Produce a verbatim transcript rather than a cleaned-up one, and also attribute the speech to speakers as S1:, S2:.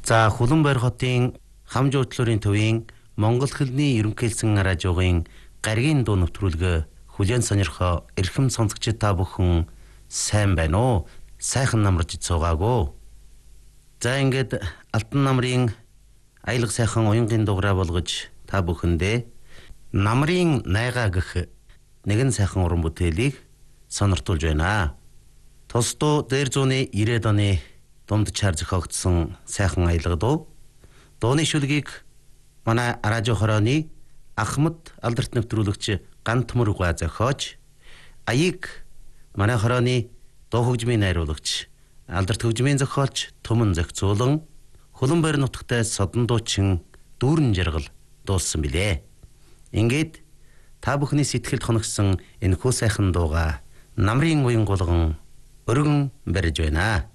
S1: За Хуланбойр хотын Хамжуучлалын төвийн Монгол хэлний ерөнхийлсэн радиогийн гаригийн дуу нэвтрүүлгээ хүлээн сонирхоо эрхэм сонсогч та бүхэн сайн байна уу? Сайхан намарч цугаагүй. За ингээд Алтан намрын аялга сайхан уянгийн дугаараа болгож та бүхэндээ намрын найгаа гэх нэгэн сайхан уран бүтээлийг сониртуулж байна. Тосдоо дээр зууны ирээд оны дундчаар зохиогдсон сайхан аялга дуу. Дууны шүлгийг манай радио хорооны Ахмад алдарт нэвтрүүлэгч Гант Мөргва зохиож, аяыг манай хорооны дуу хөгжмийн найруулагч алдарт хөгжмийн зохиолч Түмэн зохицуулан Хуланбойр нутагтай содон дуучин Дүүрэн Жаргал дуулсан билээ. Ингээд та бүхний сэтгэлд хоногсон энэ хөө сайхан дууга намрын уян гулган өргөн барьж байна.